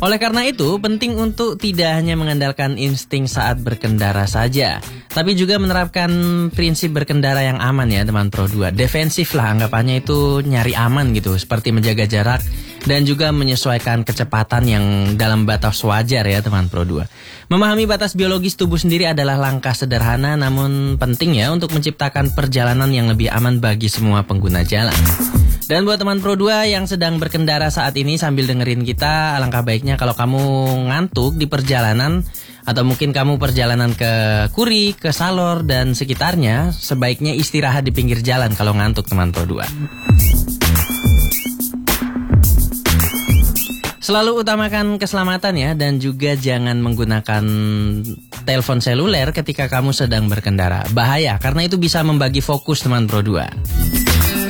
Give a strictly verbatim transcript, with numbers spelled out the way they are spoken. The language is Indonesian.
Oleh karena itu, penting untuk tidak hanya mengandalkan insting saat berkendara saja, tapi juga menerapkan prinsip berkendara yang aman ya teman Pro dua. Defensif lah anggapannya, itu nyari aman gitu, seperti menjaga jarak dan juga menyesuaikan kecepatan yang dalam batas wajar ya teman Pro dua. Memahami batas biologis tubuh sendiri adalah langkah sederhana namun penting ya untuk menciptakan perjalanan yang lebih aman bagi semua pengguna jalan. Dan buat teman Pro dua yang sedang berkendara saat ini sambil dengerin kita, alangkah baiknya kalau kamu ngantuk di perjalanan atau mungkin kamu perjalanan ke Kuri, ke Salor dan sekitarnya, sebaiknya istirahat di pinggir jalan kalau ngantuk teman Pro dua. Selalu utamakan keselamatan ya, dan juga jangan menggunakan telepon seluler ketika kamu sedang berkendara. Bahaya karena itu bisa membagi fokus teman Pro dua.